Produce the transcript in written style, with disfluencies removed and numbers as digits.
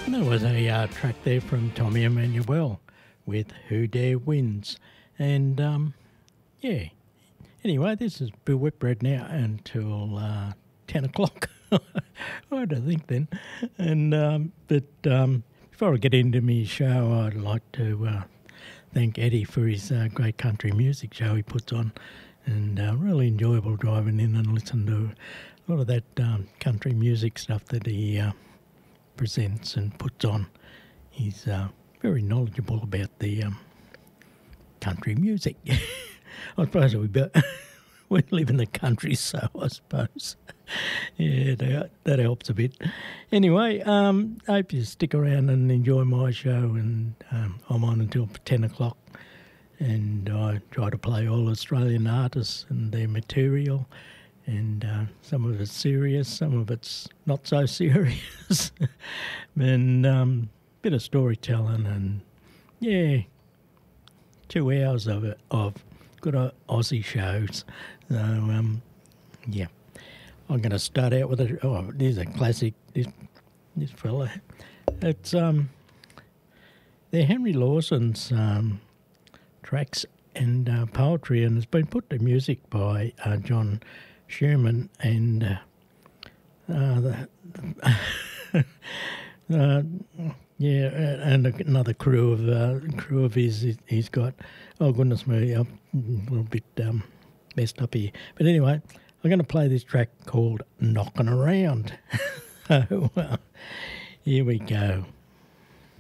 And that was a track there from Tommy Emmanuel with Who Dare Wins. And yeah, anyway, this is Bill Whitbread now until 10 o'clock. I don't think then. And before I get into my show, I'd like to thank Eddie for his great country music show he puts on. And really enjoyable driving in and listening to a lot of that country music stuff that he presents and puts on. He's very knowledgeable about the country music. I suppose we live in the country, so I suppose. Yeah, that helps a bit. Anyway, I hope you stick around and enjoy my show, and I'm on until 10 o'clock, and I try to play all Australian artists and their material, and some of it's serious, some of it's not so serious, and bit of storytelling, and yeah, 2 hours of it, of good Aussie shows. So yeah, I'm going to start out with there's a classic. This fella, it's they're Henry Lawson's tracks and poetry, and it's been put to music by John Sherman and yeah, and another crew of his. He's got. Oh goodness me, I'm a little bit messed up here. But anyway, I'm going to play this track called "Knocking Around." So, here we go.